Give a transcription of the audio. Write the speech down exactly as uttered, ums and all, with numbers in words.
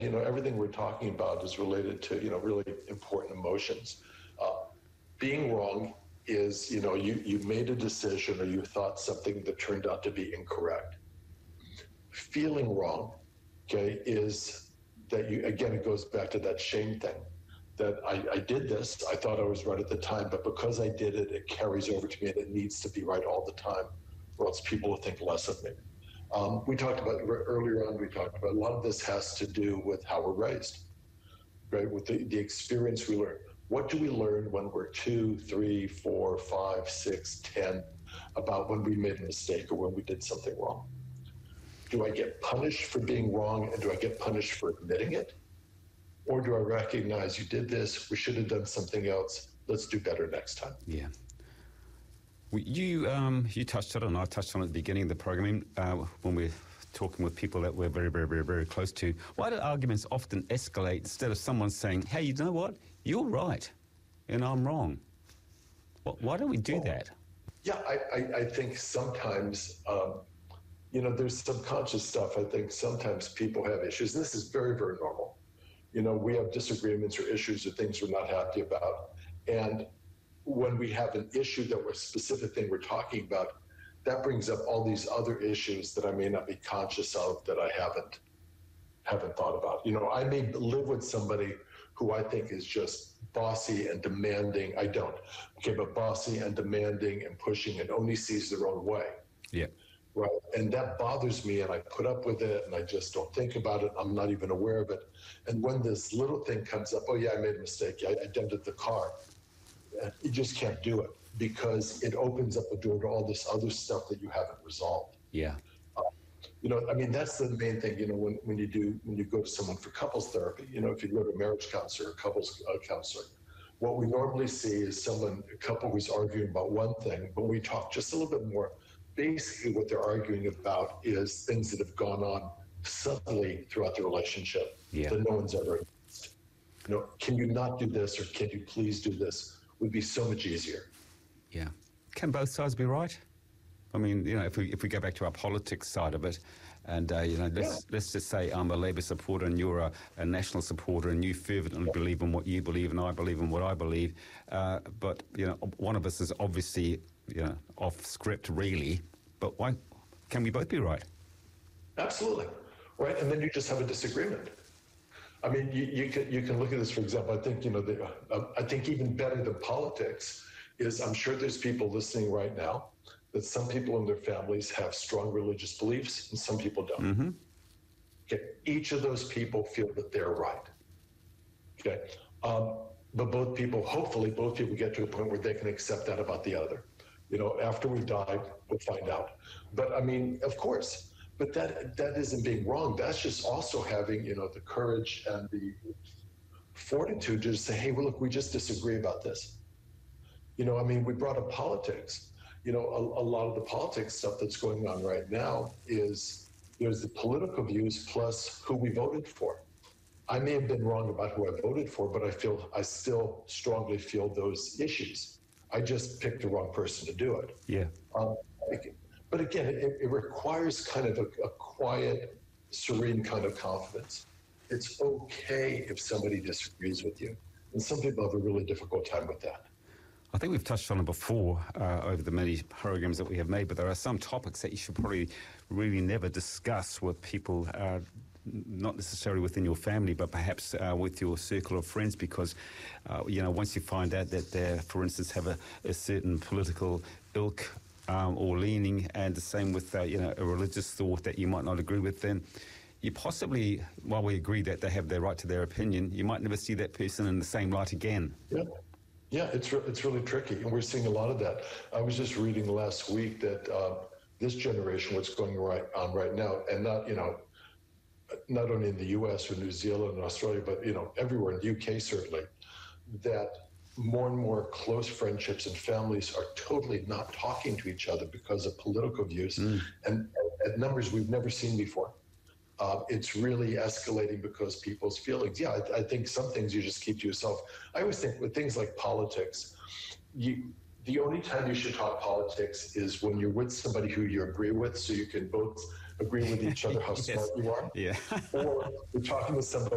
you know, everything we're talking about is related to, you know, really important emotions. Uh, being wrong is, you know, you, you made a decision or you thought something that turned out to be incorrect. Feeling wrong, okay, is that you, again, it goes back to that shame thing. That I, I did this, I thought I was right at the time, but because I did it, it carries over to me and it needs to be right all the time, or else people will think less of me. Um, we talked about, earlier on, we talked about a lot of this has to do with how we're raised, right? With the, the experience we learn. What do we learn when we're two, three, four, five, six, ten, about when we made a mistake or when we did something wrong? Do I get punished for being wrong, and do I get punished for admitting it? Or do I recognize you did this, we should have done something else, let's do better next time? Yeah. Well, you um, you touched on it, and I touched on it at the beginning of the programming uh, when we're talking with people that we're very, very, very, very close to. Why do arguments often escalate instead of someone saying, hey, you know what, you're right and I'm wrong? Why don't we do well, that? Yeah, I, I, I think sometimes, um, you know, there's subconscious stuff. I think sometimes people have issues, and this is very, very normal. You know, we have disagreements or issues or things we're not happy about. And when we have an issue that we're a specific thing we're talking about, that brings up all these other issues that I may not be conscious of, that I haven't haven't thought about. You know, I may live with somebody who I think is just bossy and demanding. I don't. Okay, but bossy and demanding and pushing and only sees their own way. Yeah. Right. And that bothers me, and I put up with it, and I just don't think about it. I'm not even aware of it. And when this little thing comes up, oh yeah, I made a mistake. I, I dented the car. You just can't do it because it opens up the door to all this other stuff that you haven't resolved. Yeah. Uh, you know, I mean, that's the main thing, you know, when, when you do, when you go to someone for couples therapy, you know, if you go to a marriage counselor or couples uh, counselor, what we normally see is someone, a couple who's arguing about one thing, but we talk just a little bit more. Basically, what they're arguing about is things that have gone on subtly throughout the relationship yeah. that no one's ever asked. You know, can you not do this, or can you please do this? Would be so much easier. Yeah. Can both sides be right? I mean, you know, if we if we go back to our politics side of it, and uh, you know, let's yeah. let's just say I'm a Labour supporter and you're a, a National supporter, and you fervently yeah. believe in what you believe and I believe in what I believe, uh, but you know, one of us is obviously, you know, off script really. But why can we both be right? Absolutely, right. And then you just have a disagreement. I mean, you, you can you can look at this, for example. I think, you know, the, uh, I think even better than politics is, I'm sure there's people listening right now that some people in their families have strong religious beliefs and some people don't. Mm-hmm. Okay, each of those people feel that they're right. Okay, um, but both people, hopefully, both people get to a point where they can accept that about the other. You know, after we die, we'll find out. But I mean, of course. But that that isn't being wrong. That's just also having, you know, the courage and the fortitude to just say, hey, well, look, we just disagree about this. You know, I mean, we brought up politics. You know, a, a lot of the politics stuff that's going on right now is there's the political views plus who we voted for. I may have been wrong about who I voted for, but I feel I still strongly feel those issues. I just picked the wrong person to do it. Yeah. Um, But again, it, it requires kind of a, a quiet, serene kind of confidence. It's okay if somebody disagrees with you. And some people have a really difficult time with that. I think we've touched on it before uh, over the many programs that we have made, but there are some topics that you should probably really never discuss with people, uh, not necessarily within your family, but perhaps uh, with your circle of friends, because, uh, you know, once you find out that they, for instance, have a, a certain political ilk, Um, or leaning, and the same with uh, you know, a religious thought that you might not agree with, then you possibly, while we agree that they have their right to their opinion, you might never see that person in the same light again. Yeah, yeah, it's re- it's really tricky, and we're seeing a lot of that. I was just reading last week that uh, this generation, what's going right on right now, and not you know, not only in the U S or New Zealand and Australia, but you know, everywhere in the U K certainly, that more and more close friendships and families are totally not talking to each other because of political views mm. and at numbers we've never seen before. Uh, it's really escalating because people's feelings. Yeah, I, I think some things you just keep to yourself. I always think with things like politics, you, the only time you should talk politics is when you're with somebody who you agree with, so you can both agree with each other how yes. smart you are. Yeah. Or you're talking to somebody